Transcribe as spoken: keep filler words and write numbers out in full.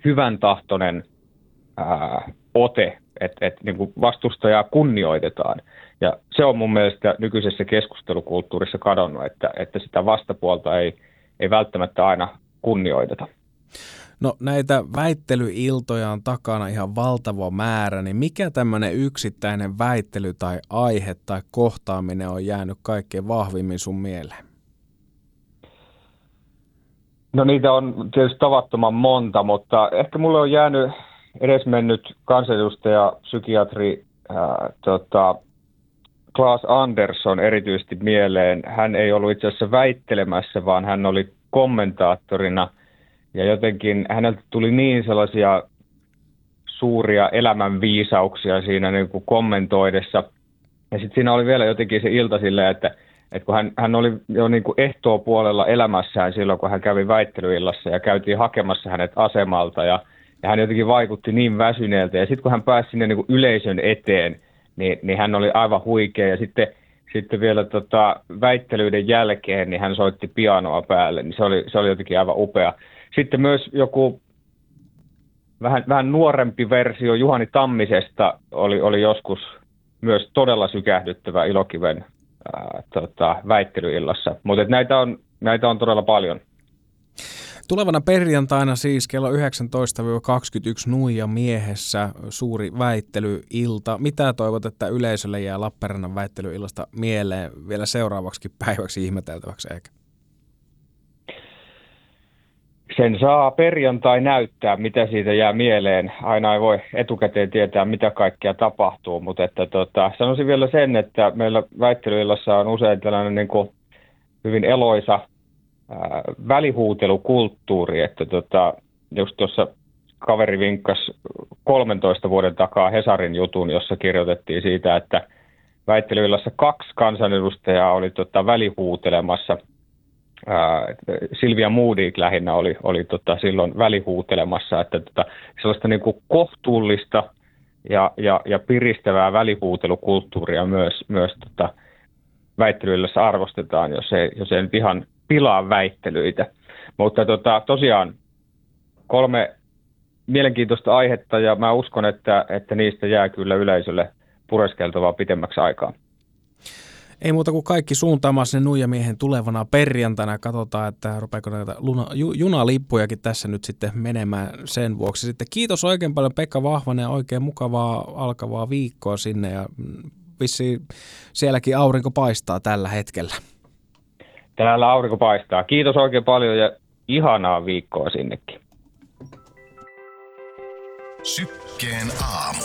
hyvän tahtoinen ää, ote, että et, niin kuin vastustajaa kunnioitetaan. Ja se on mun mielestä nykyisessä keskustelukulttuurissa kadonnut, että, että sitä vastapuolta ei, ei välttämättä aina kunnioiteta. No näitä väittelyiltoja on takana ihan valtava määrä, niin mikä tämmöinen yksittäinen väittely tai aihe tai kohtaaminen on jäänyt kaikkein vahvimmin sun mieleen? No niitä on tietysti tavattoman monta, mutta ehkä mulle on jäänyt edesmennyt kansanedustaja, psykiatri ää, tota, Claes Andersson erityisesti mieleen. Hän ei ollut itse asiassa väittelemässä, vaan hän oli kommentaattorina. Ja jotenkin häneltä tuli niin sellaisia suuria elämänviisauksia siinä niin kuin kommentoidessa. Ja sitten siinä oli vielä jotenkin se ilta silleen, että, että kun hän, hän oli jo niin kuin ehtoopuolella elämässään silloin, kun hän kävi väittelyillassa ja käytiin hakemassa hänet asemalta. Ja, ja hän jotenkin vaikutti niin väsyneeltä. Ja sitten kun hän pääsi sinne niin kuin yleisön eteen, niin, niin hän oli aivan huikea. Ja sitten, sitten vielä tota, väittelyiden jälkeen niin hän soitti pianoa päälle. Niin se oli, se oli jotenkin aivan upea. Sitten myös joku vähän, vähän nuorempi versio Juhani Tammisesta oli, oli joskus myös todella sykähdyttävä Ilokiven ää, tota, väittelyillassa. Mutta näitä on, näitä on todella paljon. Tulevana perjantaina siis kello yhdeksäntoista kaksikymmentäyksi Nuija Miehessä suuri väittelyilta. Mitä toivot, että yleisölle jää Lappeenrannan väittelyillasta mieleen vielä seuraavaksi päiväksi ihmeteltäväksi ehkä? Sen saa perjantai näyttää, mitä siitä jää mieleen. Aina ei voi etukäteen tietää, mitä kaikkea tapahtuu, mutta että tota, sanoisin vielä sen, että meillä väittelyillassa on usein tällainen niin kuin hyvin eloisa ää, välihuutelukulttuuri, että tota, just tuossa kaveri vinkkasi kolmentoista vuoden takaa Hesarin jutun, jossa kirjoitettiin siitä, että väittelyillassa kaksi kansanedustajaa oli tota, välihuutelemassa. Silvia Modig lähinnä oli, oli tota silloin välihuutelemassa, että tota, sellaista niin kuin kohtuullista ja, ja, ja piristävää välihuutelukulttuuria myös, myös tota väittelyillä arvostetaan, jos ei, jos ei nyt ihan pilaa väittelyitä. Mutta tota, tosiaan kolme mielenkiintoista aihetta ja mä uskon, että, että niistä jää kyllä yleisölle pureskeltavaa pitemmäksi aikaa. Ei muuta kuin kaikki suuntaamaan sinne Nuija Miehen tulevana perjantaina. Katsotaan, että rupeako näitä luna, ju, junalippujakin tässä nyt sitten menemään sen vuoksi. Sitten kiitos oikein paljon Pekka Vahvanen ja oikein mukavaa alkavaa viikkoa sinne. Ja vissiin sielläkin aurinko paistaa tällä hetkellä. Täällä aurinko paistaa. Kiitos oikein paljon ja ihanaa viikkoa sinnekin. Sykkeen aamu.